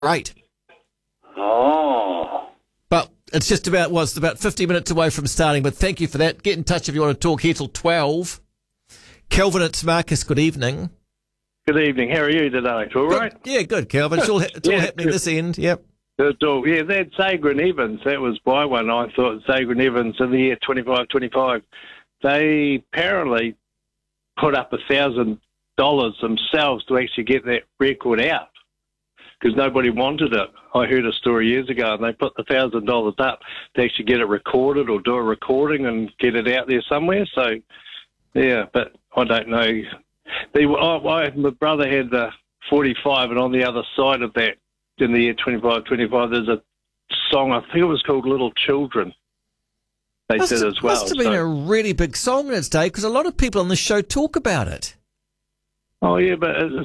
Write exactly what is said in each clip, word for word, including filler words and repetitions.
Right. Oh. But it's just about, well, it's about fifty minutes away from starting, but thank you for that. Get in touch if you want to talk here till twelve. Kelvin, it's Marcus. Good evening. Good evening. How are you today? All Good. right? Yeah, good, Kelvin. It's all, it's all Yeah, happening good. this end. Yep. It's all, yeah, that Zagrin Evans, that was my one. I thought Zagrin Evans in the year twenty-five twenty-five. They apparently put up a thousand dollars themselves to actually get that record out because nobody wanted it. I heard a story years ago, and they put the thousand dollars up to actually get it recorded or do a recording and get it out there somewhere. So, yeah, but I don't know. They, oh, I, my brother had the forty-five, and on the other side of that, in the year twenty-five twenty-five, there's a song, I think it was called Little Children. They Must, did as well. must have been so. a really big song in its day because a lot of people on the show talk about it. Oh, yeah, but it's,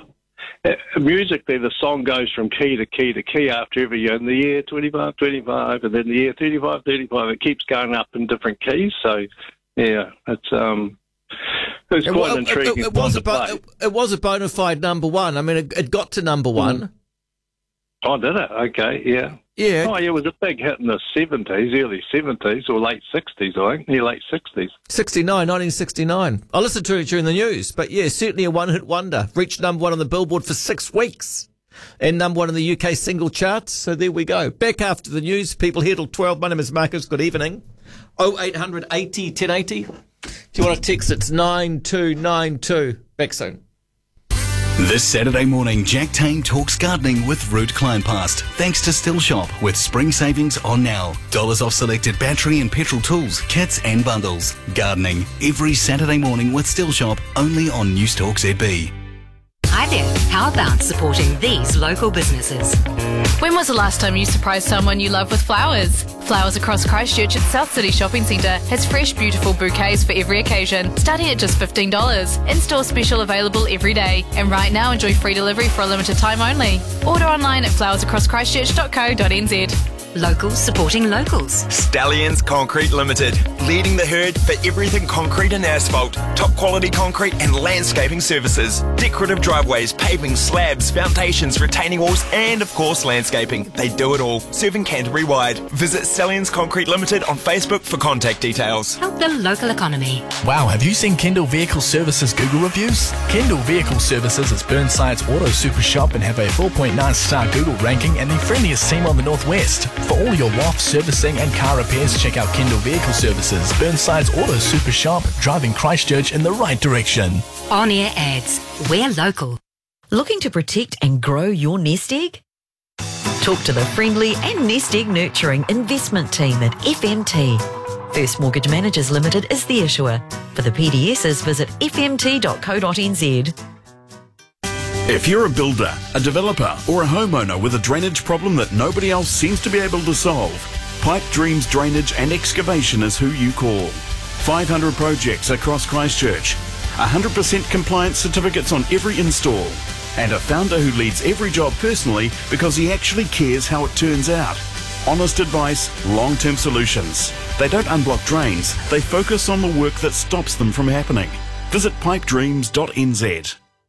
uh, musically, the song goes from key to key to key after every year. In the year twenty-five twenty-five, and then the year thirty-five thirty-five, it keeps going up in different keys. So, yeah, it's um, it's It, quite wa- intriguing. it, it, was one a to bo- play. it, it was a bona fide number one. I mean, it, it got to number one. Mm. Oh, did it? Okay, yeah. Yeah. Oh, yeah, it was a big hit in the seventies, early seventies, or late sixties, I think. Yeah, late sixties. sixty-nine, nineteen sixty-nine. I listened to it during the news, but yeah, certainly a one-hit wonder. Reached number one on the Billboard for six weeks and number one in the U K single charts. So there we go. Back after the news, people here till twelve. My name is Marcus. Good evening. oh eight hundred eighty ten eighty. If you want to text, it's nine two nine two. Back soon. This Saturday morning, Jack Tame talks gardening with Root Kleinpast. Thanks to Still Shop with spring savings on now. Dollars off selected battery and petrol tools, kits and bundles. Gardening every Saturday morning with Still Shop only on News Talk Z B. Hi there. How about supporting these local businesses? When was the last time you surprised someone you love with flowers? Flowers Across Christchurch at South City Shopping Centre has fresh, beautiful bouquets for every occasion, starting at just fifteen dollars. In-store special available every day. And right now, enjoy free delivery for a limited time only. Order online at flowers across christchurch dot co dot n z. Locals supporting locals. Stallions Concrete Limited, leading the herd for everything concrete and asphalt, top quality concrete and landscaping services, decorative driveways, paving, slabs, foundations, retaining walls, and of course landscaping. They do it all, serving Canterbury wide. Visit Stallions Concrete Limited on Facebook for contact details. Help the local economy. Wow, have you seen Kendall Vehicle Services Google reviews? Kendall Vehicle Services is Burnside's auto super shop and have a four point nine star Google ranking and the friendliest team on the Northwest. For all your W A F servicing and car repairs, check out Kendall Vehicle Services, Burnside's auto super shop, driving Christchurch in the right direction. On-air ads. We're local. Looking to protect and grow your nest egg? Talk to the friendly and nest egg nurturing investment team at F M T. First Mortgage Managers Limited is the issuer. For the P D Ss, visit f m t dot co dot n z. If you're a builder, a developer or a homeowner with a drainage problem that nobody else seems to be able to solve, Pipe Dreams Drainage and Excavation is who you call. five hundred projects across Christchurch, one hundred percent compliance certificates on every install, and a founder who leads every job personally because he actually cares how it turns out. Honest advice, long-term solutions. They don't unblock drains, they focus on the work that stops them from happening. Visit pipe dreams dot n z.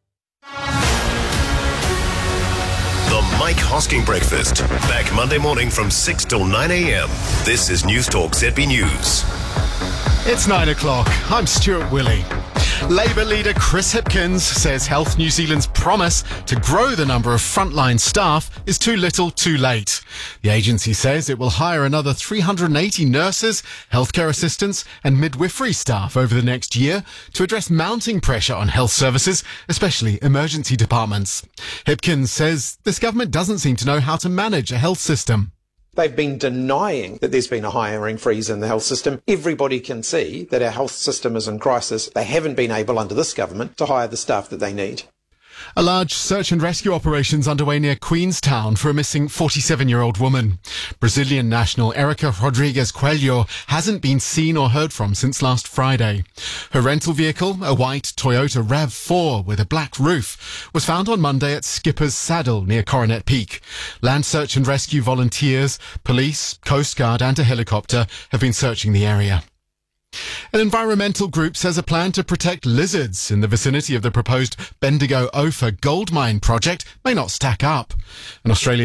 The Mike Hosking Breakfast. Back Monday morning from six till nine a m. This is News Talk Z B News. It's nine o'clock. I'm Stuart Willey. Labour leader Chris Hipkins says Health New Zealand's promise to grow the number of frontline staff is too little too late. The agency says it will hire another three hundred eighty nurses, healthcare assistants and midwifery staff over the next year to address mounting pressure on health services, especially emergency departments. Hipkins says this government doesn't seem to know how to manage a health system. They've been denying that there's been a hiring freeze in the health system. Everybody can see that our health system is in crisis. They haven't been able under this government to hire the staff that they need. A large search and rescue operation's underway near Queenstown for a missing forty-seven-year-old woman. Brazilian national Erica Rodrigues Coelho hasn't been seen or heard from since last Friday. Her rental vehicle, a white Toyota RAV four with a black roof, was found on Monday at Skipper's Saddle near Coronet Peak. Land search and rescue volunteers, police, Coast Guard and a helicopter have been searching the area. An environmental group says a plan to protect lizards in the vicinity of the proposed Bendigo Ophir gold mine project may not stack up. An Australian